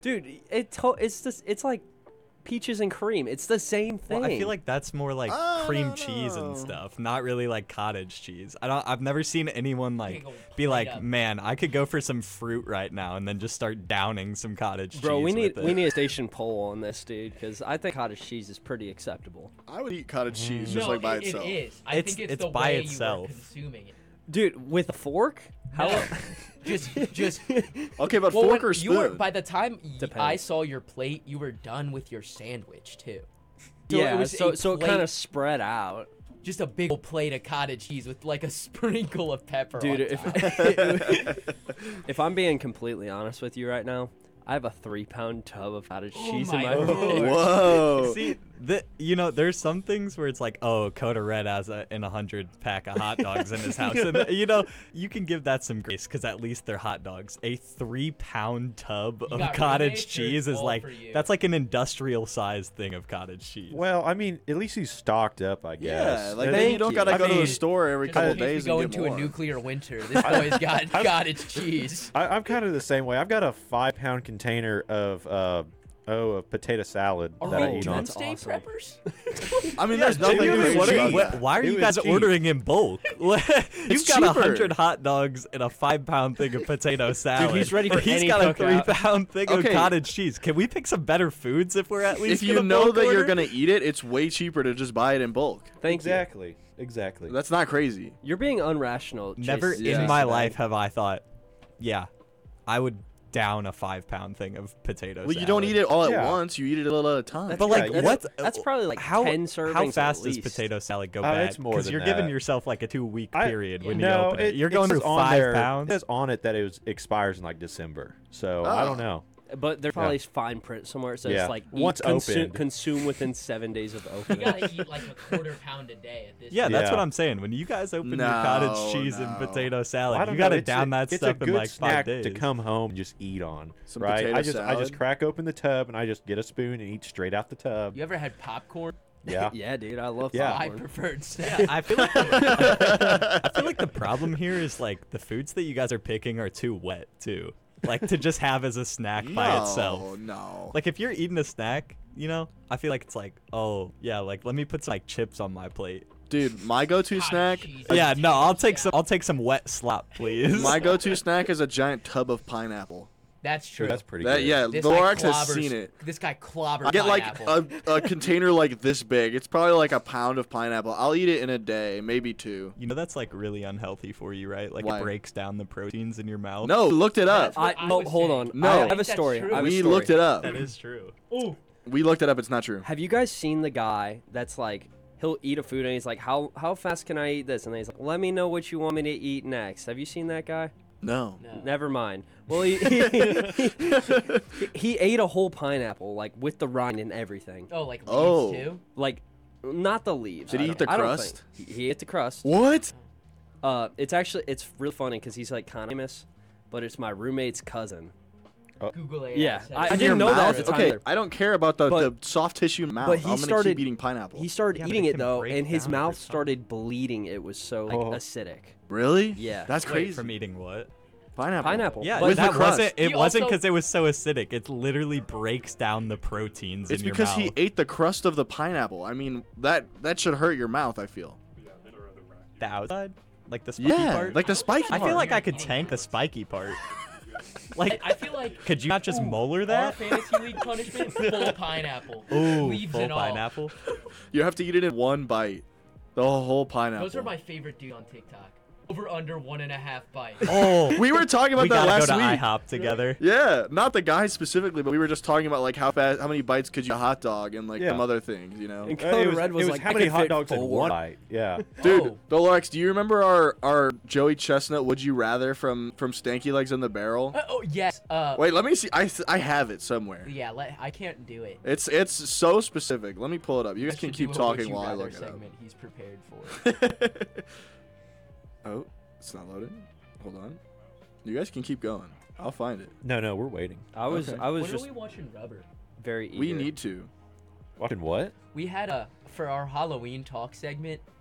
Dude, it's like peaches and cream. It's the same thing. Well, I feel like that's more like cream cheese and no. stuff, not really like cottage cheese. I've never seen anyone like Big ol' be plate like, of- man, I could go for some fruit right now and then just start downing some cottage Bro, cheese. we need with it. a station poll on this, dude, because I think cottage cheese is pretty acceptable. I would eat cottage cheese just No, like by it itself. is. I think it's it's the by way itself. you were consuming it. Dude, with a fork? How? No. just Okay, but well, fork when or you were, spoon? by the time Depends. I saw your plate, you were done with your sandwich too. Yeah, it was so a it kind plate- of spread out. just a big old plate of cottage cheese with like a sprinkle of pepper. Dude, on top. if I'm being completely honest with you right now, I have a 3-pound tub of cottage Oh cheese in my my Lord. fridge. Whoa. See, there's some things where it's like, oh, Coda Red has a 100 pack of hot dogs in his house, and you can give that some grace because at least they're hot dogs. A 3-pound tub of got cottage roommates, or cheese is all like for you? that's like an industrial sized thing of cottage cheese. Well, I mean, at least he's stocked up, I guess. Yeah, like And- then Thank you don't you. gotta I go to the mean, store every Just couple in case days we go and get into more. a nuclear winter. This boy's got cottage cheese. I'm kind of the same way. I've got a 5-pound container of potato salad Are that I we eat on. Wednesday awesome. preppers? I mean, there's nothing Genuinely, crazy about that. why are It you was guys cheap. ordering in bulk? You've It's got cheaper. 100 hot dogs and a 5-pound thing of potato salad. he's ready for He's any got a cookout. 3-pound thing Okay. of cottage cheese. Can we pick some better foods if we're at least If you gonna know bulk that you're order? gonna eat it, it's way cheaper to just buy it in bulk. Thank you. Exactly. That's not crazy. You're being unrational. Never Chase. Yeah. in my today. life have I thought, yeah, I would down a 5-pound thing of potato Well, salad. you don't eat it all at Yeah. once. You eat it a little at a time. But Yeah, like, yeah. what? That's probably like how 10 servings How at fast does least. potato salad go Oh, bad? it's more Because than you're giving that. yourself like a 2-week I- period when you No, open it. You're going says through on 5 there- pounds. It says on it that it expires in like December. So I Oh. don't know. But there's probably fine print somewhere. It says Yeah. like Once opened. consume within 7 days of You opening. gotta eat like a quarter pound a day at this. Yeah, point. that's what Yeah. I'm saying. When you guys open your No, cottage cheese and no. potato I salad, don't you know, got to it's down that it's stuff a good in like 5 snack days. to come home and just eat on. Some right? potato I just salad. crack open the tub and I just get a spoon and eat straight out the tub. You ever had popcorn? Yeah. Yeah, dude, I love Yeah. I popcorn. preferred snack. I feel like the problem here is like the foods that you guys are picking are too wet too. Like to just have as a snack by itself. No. Like if you're eating a snack, I feel like it's like, oh yeah, like let me put some like chips on my plate. Dude, my go-to Cottage snack. cheese. Yeah, no, I'll take Yeah. some wet slop, please. My go-to snack is a giant tub of pineapple. That's true. That's pretty That good. yeah, This the guy Lorax has clobbers- seen it. This guy clobbered I get like pineapple. a container like this big. It's probably like a pound of pineapple. I'll eat it in a day, maybe 2. That's like really unhealthy for you, right? Like Why? it breaks down the proteins in your mouth. No, looked it up. That's what I No, was hold saying. on. No. I I have a think that's story. true. I have a We story. looked it up. That is true. We looked it up. It's not true. Have you guys seen the guy that's like, he'll eat a food and he's like, how fast can I eat this? And then he's like, let me know what you want me to eat next. Have you seen that guy? No. No. Never mind. Well, he ate a whole pineapple, like with the rind and everything. Oh, like leaves Oh. too? Like, not the leaves. Did he I eat the don't- I don't crust? think. He ate the crust. What? It's real funny because he's like kind of famous, but it's my roommate's cousin. Google AI. Yeah, said I it. didn't Your know that mouth? at the time Okay, either. I don't care about the But- soft tissue mouth. but he I'm gonna started- keep eating pineapple. He started Yeah, but eating it it can though, break and his down mouth over time. started bleeding. It was so like Oh. acidic. Really? Yeah. That's Wait, crazy. from eating what? Pineapple. Pineapple. Yeah, But With the that crust. wasn't. It He wasn't also- because it was so acidic. It literally breaks down the proteins It's in your because mouth. he ate the crust of the pineapple. I mean, that should hurt your mouth, I feel. The outside, like the spiky Yeah, part. like the spiky I part. feel like I could tank the spiky part. Like, I feel like could you not just molar our that? fantasy league punishment, full pineapple. Ooh, Leaves full and all. pineapple. You have to eat it in one bite. The whole pineapple. Those are my favorite dude on TikTok. Over under 1.5 bites. Oh, We were talking about we that gotta last go to week. IHOP together. Yeah, not the guy specifically, but we were just talking about like how many bites could you eat a hot dog and like Yeah. some other things, you know. And It Code was, Red was it was like, how I many could hot fit dogs in 4. one bite? Yeah. Dude, Oh. Dolorex, do you remember our Joey Chestnut Would You Rather from Stanky Legs in the Barrel? Oh yes. Wait, let me see. I have it somewhere. Yeah. I can't do it. It's so specific. Let me pull it up. You guys I can should keep do a Would talking You while I Rather look it up. segment he's prepared for. Oh, it's not loaded. Hold on. You guys can keep going. I'll find it. No, we're waiting. I was Okay. I was When just are we watching Rubber? very eager. We need to. Watching what? We had for our Halloween talk segment.